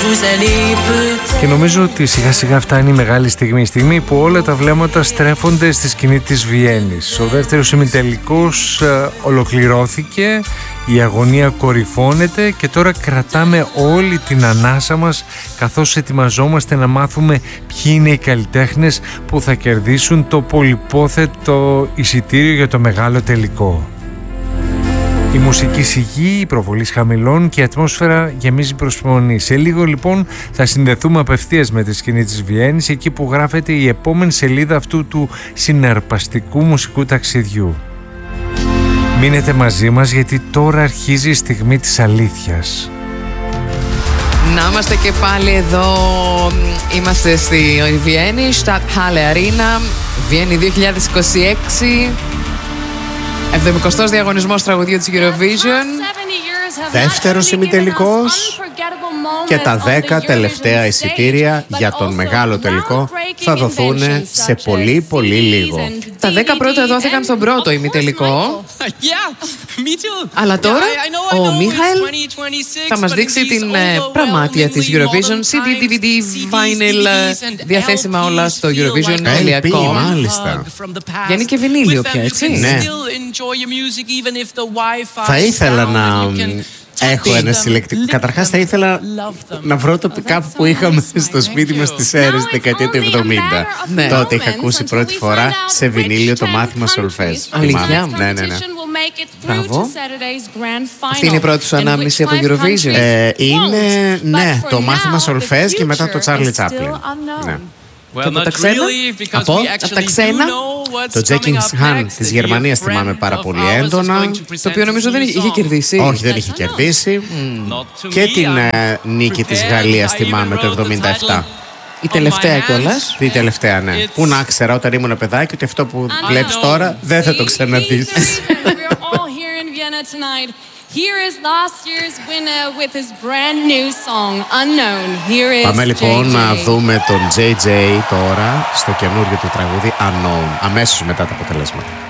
Και νομίζω ότι σιγά σιγά φτάνει η μεγάλη στιγμή. Η στιγμή που όλα τα βλέμματα στρέφονται στη σκηνή της Βιέννης. Ο δεύτερος ημιτελικός ολοκληρώθηκε, η αγωνία κορυφώνεται και τώρα κρατάμε όλη την ανάσα μας καθώς ετοιμαζόμαστε να μάθουμε ποιοι είναι οι καλλιτέχνες που θα κερδίσουν το πολυπόθετο εισιτήριο για το μεγάλο τελικό. Η μουσική σιγή, η προβολής χαμηλών και η ατμόσφαιρα γεμίζει προσμονή. Σε λίγο λοιπόν θα συνδεθούμε απευθείας με τη σκηνή της Βιέννης, εκεί που γράφεται η επόμενη σελίδα αυτού του συναρπαστικού μουσικού ταξιδιού. Μείνετε μαζί μας, γιατί τώρα αρχίζει η στιγμή της αλήθειας. Να είμαστε και πάλι εδώ. Είμαστε στη Βιέννη, Stadthalle Arena, Βιέννη 2026. 70ος διαγωνισμός τραγουδιού της Eurovision. Δεύτερος ημιτελικός και τα 10 τελευταία εισιτήρια για τον μεγάλο τελικό θα δοθούν σε πολύ πολύ λίγο. Τα 10 πρώτα δόθηκαν στον πρώτο ημιτελικό. Αλλά τώρα ο Μίχαελ θα μας δείξει την πραμάτια της Eurovision, CD, DVD, vinyl, διαθέσιμα όλα στο Eurovision.com. Μάλιστα. Βγαίνει και βινίλιο πια, έτσι. Ναι. Θα ήθελα να έχω ένα συλλεκτικό. Καταρχάς θα ήθελα να βρω το pick-up που είχαμε στο σπίτι μας στις αίρες δεκαετία του 70. Ναι. Τότε είχα ακούσει πρώτη φορά σε βινίλιο το μάθημα σολφές. Αλήθεια? Ναι. Μπράβο. Αυτή είναι η πρώτη σου ανάμνηση από Eurovision. Είναι, ναι, το μάθημα σολφές και μετά το Charlie Chaplin. Ναι. Και από τα ξένα? Από τα ξένα? Το Jenkins Han της Γερμανίας θυμάμαι πάρα πολύ έντονα. Το οποίο νομίζω δεν είχε κερδίσει. Όχι, δεν είχε κερδίσει. Και την νίκη της Γαλλίας θυμάμαι το 1977. Η τελευταία κιόλας. Η τελευταία, ναι. Πού να ξέρα όταν ήμουν παιδάκι ότι αυτό που βλέπεις τώρα δεν θα το ξαναδείς. Πάμε λοιπόν να δούμε τον JJ τώρα στο καινούριο του τραγούδι Unknown, αμέσως μετά τα αποτελέσματα.